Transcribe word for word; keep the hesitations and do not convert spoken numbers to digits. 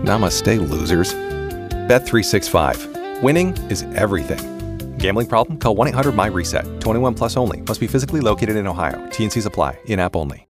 Namaste, losers. Bet three sixty-five. Winning is everything. Gambling problem? Call one eight hundred M Y RESET. twenty-one plus only. Must be physically located in Ohio. T N Cs apply. In-app only.